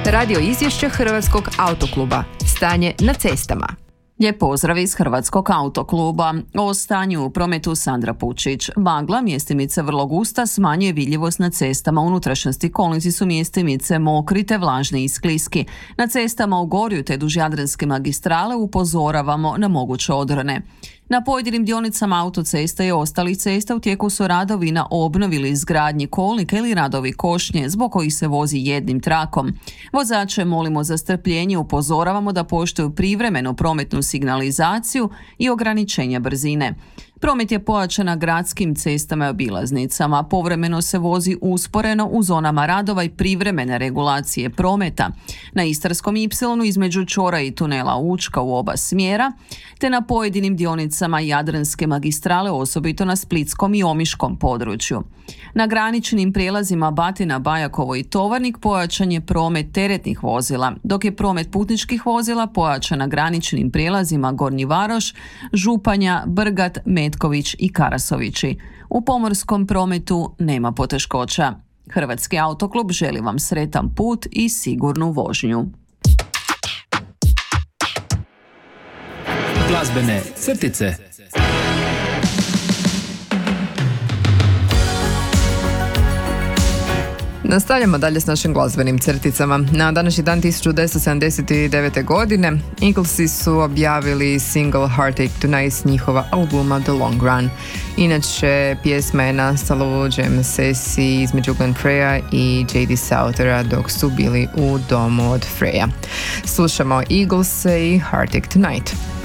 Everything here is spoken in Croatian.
Radio izvješće Hrvatskog autokluba. Stanje na cestama. Lijep pozdrav iz Hrvatskog autokluba. O stanju u prometu Sandra Pučić. Magla, mjestimice vrlo gusta, smanjuje vidljivost na cestama. Unutrašnjosti kolnici su mjestimice mokri te vlažni i skliski. Na cestama u Gorju te duž Jadranske magistrale upozoravamo na moguće odrone. Na pojedinim dionicama autocesta i ostalih cesta u tijeku su radovi na obnovi ili izgradnji kolnika ili radovi košnje zbog kojih se vozi jednim trakom. Vozače molimo za strpljenje, upozoravamo da poštuju privremenu prometnu signalizaciju i ograničenja brzine. Promet je pojačan na gradskim cestama i obilaznicama. Povremeno se vozi usporeno u zonama radova i privremene regulacije prometa. Na Istarskom Y između čvora i tunela Učka u oba smjera, te na pojedinim dionicama Jadranske magistrale, osobito na splitskom i omiškom području. Na graničnim prijelazima Batina, Bajakovo i Tovarnik pojačan je promet teretnih vozila, dok je promet putničkih vozila pojačan na graničnim prijelazima Gornji Varoš, Županja, Brgat, Metković i Karasovići. U pomorskom prometu nema poteškoća. Hrvatski autoklub želi vam sretan put i sigurnu vožnju. Glazbene crtice. Nastavljamo dalje s našim glazbenim crticama. Na današnji dan 1979. godine Eaglesi su objavili single Heartache Tonight s njihova albuma The Long Run. Inače, pjesma je nastala u jam sesiji između Glenn Freya i J.D. Southera dok su bili u domu od Freya. Slušamo Eaglese i Heartache Tonight.